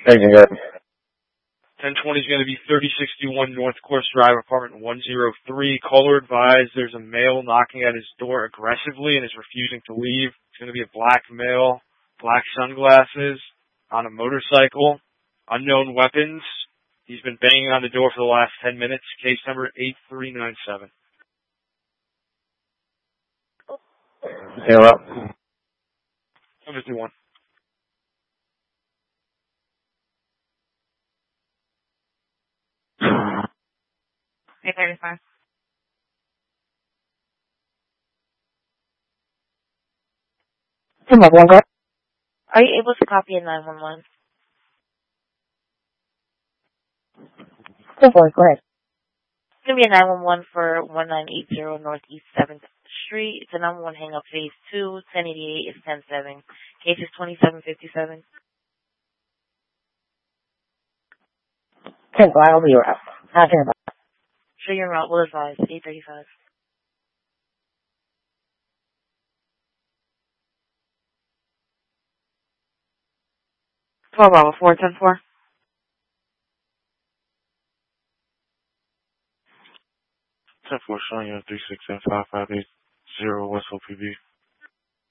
Thank you, guys. 1020 is going to be 3061 North Course Drive, apartment 103. Caller advised there's a male knocking at his door aggressively and is refusing to leave. It's going to be a black male, black sunglasses, on a motorcycle, unknown weapons. He's been banging on the door for the last 10 minutes. Case number 8397. Hello. Number 21. Hey, 35. Are you able to copy a 911? Go for it, go ahead. It's going to be a 911 for 1980 Northeast 7th Street. It's a 911 hang-up phase 2, 1088 is 107. Case is 2757. 10, I'll be around. I'll hear about it. Sure you're out. Will advise. 835. Bravo 410-4. 10-4 showing you 367-5580 West OPB.